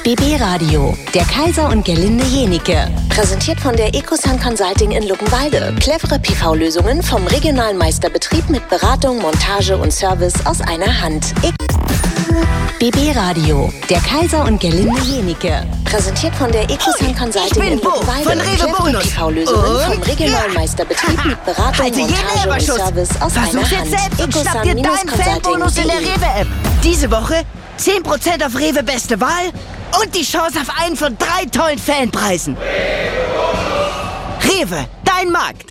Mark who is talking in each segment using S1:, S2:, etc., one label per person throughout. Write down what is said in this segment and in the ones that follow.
S1: BB Radio, der Kaiser und Gerlinde Jenicke. Präsentiert von der Ecosun Consulting in Luckenwalde. Clevere PV-Lösungen vom regionalen Meisterbetrieb mit Beratung, Montage und Service aus einer Hand. BB Radio, der Kaiser und Gerlinde Jenicke. Präsentiert von der Ecosun Consulting in Luckenwalde. Clevere PV-Lösungen vom regionalen Meisterbetrieb mit Beratung, Montage und Service aus einer Hand.
S2: Ecosun-Consulting in der Rewe-App. Diese Woche 10% auf Rewe Beste Wahl und die Chance auf einen von 3 tollen Fanpreisen. Rewe, dein Markt.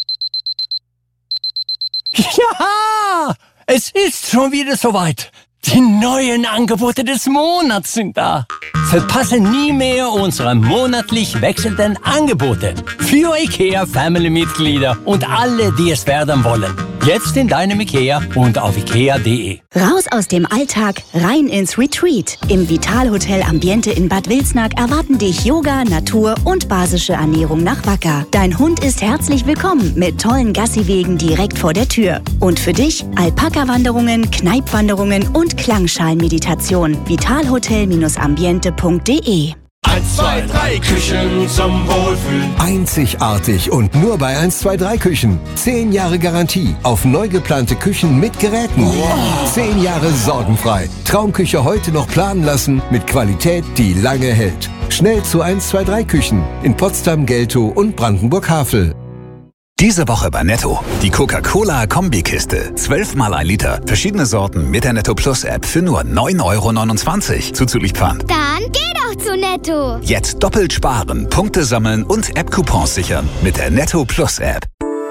S3: Ja, es ist schon wieder soweit. Die neuen Angebote des Monats sind da. Verpasse nie mehr unsere monatlich wechselnden Angebote für IKEA-Family-Mitglieder und alle, die es werden wollen. Jetzt in deinem IKEA und auf ikea.de.
S4: Raus aus dem Alltag, rein ins Retreat. Im Vitalhotel Ambiente in Bad Wilsnack erwarten dich Yoga, Natur und basische Ernährung nach Wacker. Dein Hund ist herzlich willkommen mit tollen Gassiwegen direkt vor der Tür. Und für dich Alpaka-Wanderungen, Kneipwanderungen und Klangschalenmeditation. Vitalhotel-ambiente.de.
S5: 1, 2, 3 Küchen zum Wohlfühlen.
S6: Einzigartig und nur bei 1, 2, 3 Küchen. 10 Jahre Garantie auf neu geplante Küchen mit Geräten. Wow. 10 Jahre sorgenfrei. Traumküche heute noch planen lassen mit Qualität, die lange hält. Schnell zu 1, 2, 3 Küchen in Potsdam, Geltow und Brandenburg-Havel.
S7: Diese Woche bei Netto. Die Coca-Cola-Kombikiste. 12 mal 1 Liter. Verschiedene Sorten mit der Netto Plus App für nur 9,29 € zuzüglich Pfand.
S8: Dann geh doch zu Netto.
S7: Jetzt doppelt sparen, Punkte sammeln und App-Coupons sichern mit der Netto Plus App.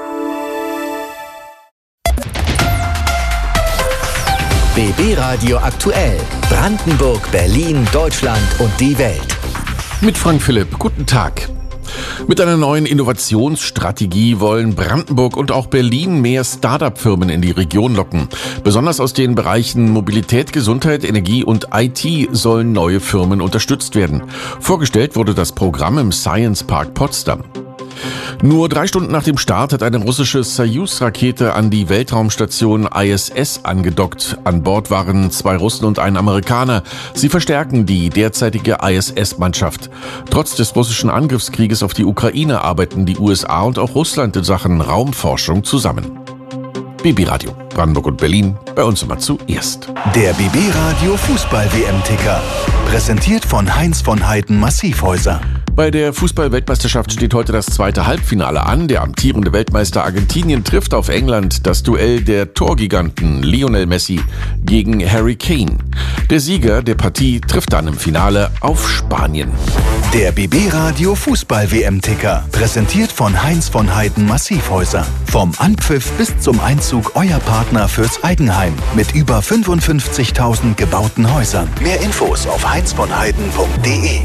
S9: BB Radio aktuell. Brandenburg, Berlin, Deutschland und die Welt.
S10: Mit Frank Philipp. Guten Tag. Mit einer neuen Innovationsstrategie wollen Brandenburg und auch Berlin mehr Start-up-Firmen in die Region locken. Besonders aus den Bereichen Mobilität, Gesundheit, Energie und IT sollen neue Firmen unterstützt werden. Vorgestellt wurde das Programm im Science Park Potsdam. Nur 3 Stunden nach dem Start hat eine russische Soyuz-Rakete an die Weltraumstation ISS angedockt. An Bord waren 2 Russen und ein Amerikaner. Sie verstärken die derzeitige ISS-Mannschaft. Trotz des russischen Angriffskrieges auf die Ukraine arbeiten die USA und auch Russland in Sachen Raumforschung zusammen. BB Radio, Brandenburg und Berlin, bei uns immer zuerst.
S11: Der BB Radio Fußball-WM-Ticker. Präsentiert von Heinz von Heiden Massivhäuser.
S10: Bei der Fußball-Weltmeisterschaft steht heute das 2. Halbfinale an. Der amtierende Weltmeister Argentinien trifft auf England. Das Duell der Torgiganten Lionel Messi gegen Harry Kane. Der Sieger der Partie trifft dann im Finale auf Spanien.
S11: Der BB Radio Fußball-WM-Ticker. Präsentiert von Heinz von Heiden Massivhäuser. Vom Anpfiff bis zum Einzug euer Partner fürs Eigenheim. Mit über 55.000 gebauten Häusern. Mehr Infos auf heinzvonheiden.de.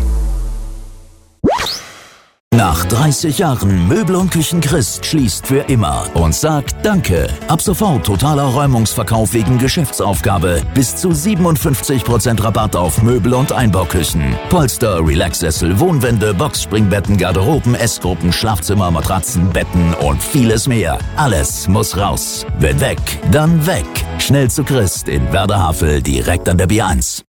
S9: Nach 30 Jahren Möbel und Küchen Christ schließt für immer und sagt Danke. Ab sofort totaler Räumungsverkauf wegen Geschäftsaufgabe. Bis zu 57% Rabatt auf Möbel und Einbauküchen. Polster, Relaxsessel, Wohnwände, Boxspringbetten, Garderoben, Essgruppen, Schlafzimmer, Matratzen, Betten und vieles mehr. Alles muss raus. Wenn weg, dann weg. Schnell zu Christ in Werder-Havel, direkt an der B1.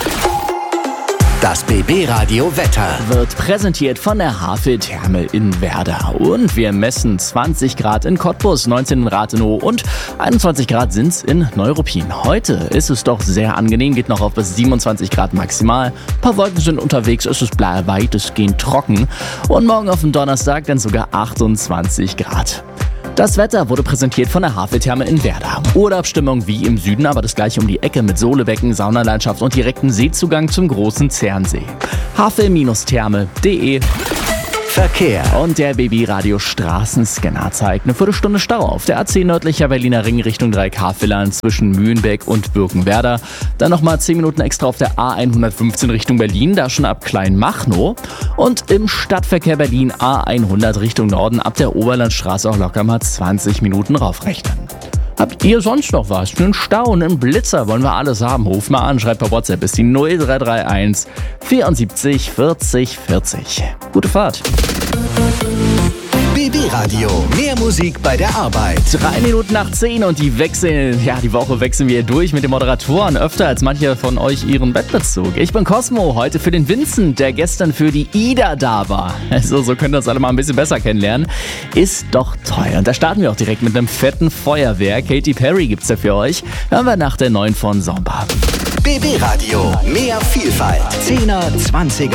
S9: Das BB Radio Wetter
S12: wird präsentiert von der Havel-Therme in Werder. Und wir messen 20 Grad in Cottbus, 19 in Rathenow und 21 Grad sind's in Neuruppin. Heute ist es doch sehr angenehm, geht noch auf bis 27 Grad maximal. Ein paar Wolken sind unterwegs, es ist weitestgehend trocken. Und morgen auf dem Donnerstag dann sogar 28 Grad. Das Wetter wurde präsentiert von der Havel-Therme in Werder. Urlaubsstimmung wie im Süden, aber das gleiche um die Ecke mit Sohlebecken, Saunalandschaft und direkten Seezugang zum großen Zernsee. havel-therme.de.
S9: Verkehr.
S12: Und der BB Radio Straßenscanner zeigt eine Viertelstunde Stau auf der A10 nördlicher Berliner Ring Richtung 3K-Fillern zwischen Mühlenbeck und Birkenwerder. Dann nochmal 10 Minuten extra auf der A115 Richtung Berlin, da schon ab Kleinmachnow. Und im Stadtverkehr Berlin A100 Richtung Norden ab der Oberlandstraße auch locker mal 20 Minuten raufrechnen. Habt ihr sonst noch was? Einen Stau, einen Blitzer wollen wir alles haben. Ruft mal an, schreibt per WhatsApp, ist die 0331 74 40 40. Gute Fahrt.
S11: BB Radio. Mehr Musik bei der Arbeit.
S12: 3 Minuten nach 10 und die Woche wechseln wir durch mit den Moderatoren. Öfter als manche von euch ihren Bettbezug. Ich bin Cosmo, heute für den Vincent, der gestern für die Ida da war. Also so könnt ihr uns alle mal ein bisschen besser kennenlernen. Ist doch toll. Und da starten wir auch direkt mit einem fetten Feuerwerk. Katy Perry gibt's da für euch. Hören wir nach der neuen von Zomba.
S11: BB Radio. Mehr Vielfalt. 10er, 20er.